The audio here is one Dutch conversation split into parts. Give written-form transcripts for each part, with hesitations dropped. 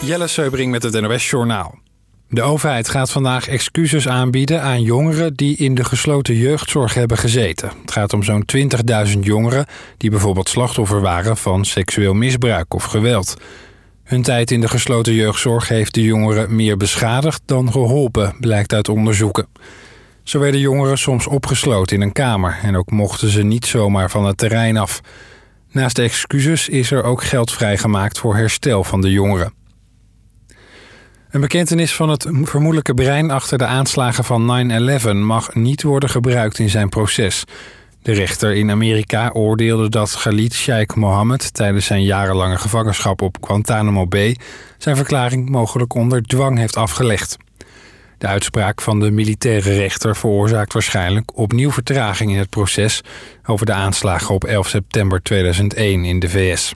Jelle Seubring met het NOS Journaal. De overheid gaat vandaag excuses aanbieden aan jongeren die in de gesloten jeugdzorg hebben gezeten. Het gaat om zo'n 20.000 jongeren die bijvoorbeeld slachtoffer waren van seksueel misbruik of geweld. Hun tijd in de gesloten jeugdzorg heeft de jongeren meer beschadigd dan geholpen, blijkt uit onderzoeken. Zo werden jongeren soms opgesloten in een kamer en ook mochten ze niet zomaar van het terrein af. Naast de excuses is er ook geld vrijgemaakt voor herstel van de jongeren. Een bekentenis van het vermoedelijke brein achter de aanslagen van 9/11 mag niet worden gebruikt in zijn proces. De rechter in Amerika oordeelde dat Khalid Sheikh Mohammed tijdens zijn jarenlange gevangenschap op Guantanamo Bay zijn verklaring mogelijk onder dwang heeft afgelegd. De uitspraak van de militaire rechter veroorzaakt waarschijnlijk opnieuw vertraging in het proces over de aanslagen op 11 september 2001 in de VS.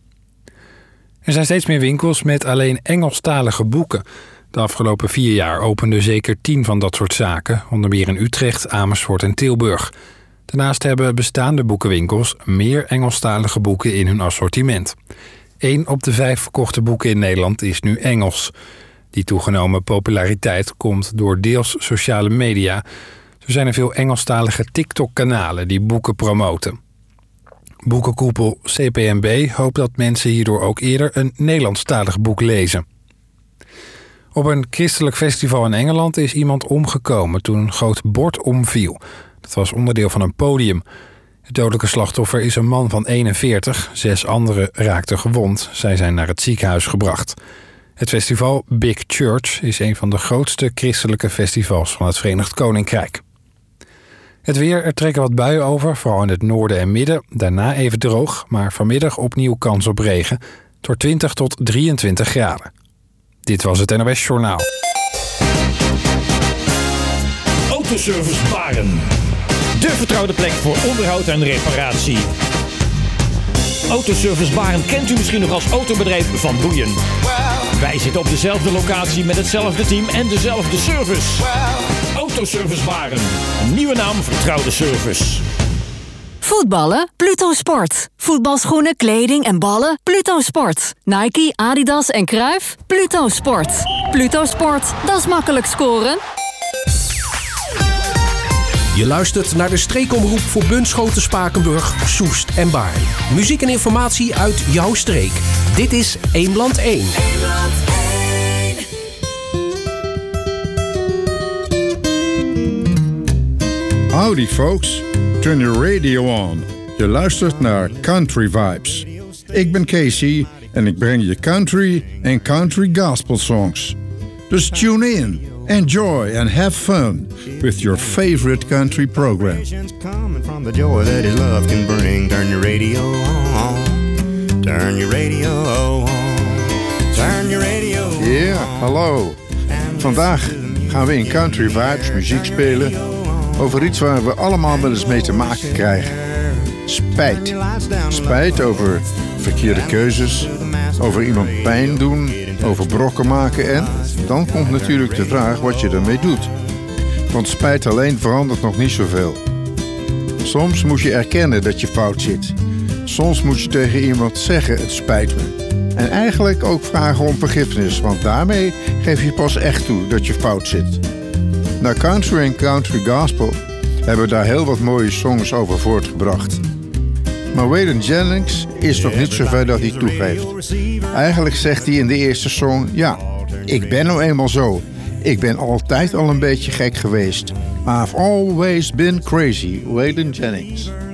Er zijn steeds meer winkels met alleen Engelstalige boeken. De afgelopen 4 jaar openden zeker 10 van dat soort zaken, onder meer in Utrecht, Amersfoort en Tilburg. Daarnaast hebben bestaande boekenwinkels meer Engelstalige boeken in hun assortiment. 1 op de 5 verkochte boeken in Nederland is nu Engels. Die toegenomen populariteit komt door deels sociale media. Zo zijn er veel Engelstalige TikTok-kanalen die boeken promoten. Boekenkoepel CPMB hoopt dat mensen hierdoor ook eerder een Nederlandstalig boek lezen. Op een christelijk festival in Engeland is iemand omgekomen toen een groot bord omviel. Dat was onderdeel van een podium. Het dodelijke slachtoffer is een man van 41. 6 anderen raakten gewond. Zij zijn naar het ziekenhuis gebracht. Het festival Big Church is een van de grootste christelijke festivals van het Verenigd Koninkrijk. Het weer, er trekken wat buien over, vooral in het noorden en midden. Daarna even droog, maar vanmiddag opnieuw kans op regen. Het wordt 20 tot 23 graden. Dit was het NOS Journaal. Autoservice Baren. De vertrouwde plek voor onderhoud en reparatie. Autoservice Baren kent u misschien nog als autobedrijf Van Boeien. Wij zitten op dezelfde locatie met hetzelfde team en dezelfde service. Autoservice Baren. Een nieuwe naam, vertrouwde service. Voetballen? Pluto Sport. Voetbalschoenen, kleding en ballen? Pluto Sport. Nike, Adidas en Cruijff? Pluto Sport. Pluto Sport, dat is makkelijk scoren. Je luistert naar de streekomroep voor Bunschoten, Spakenburg, Soest en Baarn. Muziek en informatie uit jouw streek. Dit is Eemland 1. Howdy folks, turn your radio on. Je luistert naar Country Vibes. Ik ben Casey en ik breng je country en country gospel songs. Dus tune in, enjoy and have fun with your favorite country program. Coming from the joy that his love can bring. Turn your radio on. Turn your radio on. Turn your radio on. Yeah, hallo. Vandaag gaan we in Country Vibes muziek spelen over iets waar we allemaal wel eens mee te maken krijgen. Spijt. Spijt over verkeerde keuzes, over iemand pijn doen, over brokken maken en dan komt natuurlijk de vraag wat je ermee doet. Want spijt alleen verandert nog niet zoveel. Soms moet je erkennen dat je fout zit. Soms moet je tegen iemand zeggen het spijt me. En eigenlijk ook vragen om vergiffenis, want daarmee geef je pas echt toe dat je fout zit. Na country en country gospel hebben we daar heel wat mooie songs over voortgebracht. Maar Waylon Jennings is nog niet zover dat hij toegeeft. Eigenlijk zegt hij in de eerste song, ja, ik ben nou eenmaal zo. Ik ben altijd al een beetje gek geweest. I've always been crazy, Waylon Jennings.